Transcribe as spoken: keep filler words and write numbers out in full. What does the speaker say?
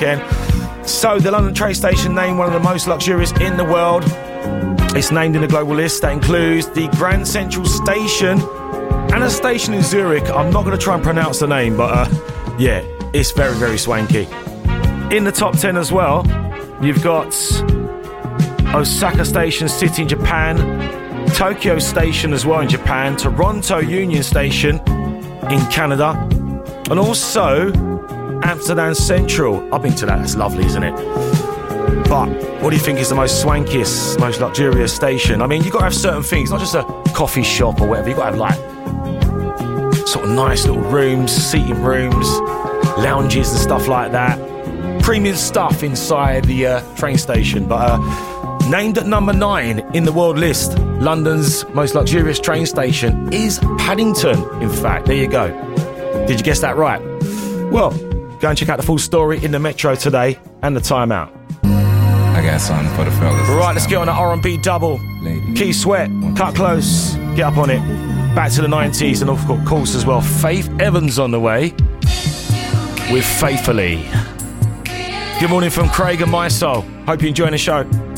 again. So, the London train station named one of the most luxurious in the world. It's named in the global list. That includes the Grand Central Station and a station in Zurich. I'm not going to try and pronounce the name, but uh, yeah, it's very, very swanky. In the top ten as well, you've got Osaka Station City in Japan, Tokyo Station as well in Japan, Toronto Union Station in Canada, and also Amsterdam Central. I've been to that, that's lovely, isn't it? But what do you think is the most swankiest, most luxurious station? I mean, you've got to have certain things, not just a coffee shop or whatever. You've got to have like sort of nice little rooms, seating rooms, lounges and stuff like that. Premium stuff inside the uh, train station. But uh, named at number nine in the world list, London's most luxurious train station is Paddington. In fact, there you go. Did you guess that right? Well, go and check out the full story in the Metro today and the Time Out. I got something for the fellas. Right, let's get on the R and B double. Keith Sweat, Cut Close, get up on it. Back to the nineties and of course as well, Faith Evans on the way with Faithfully. Good morning from Craig and my soul. Hope you're enjoying the show.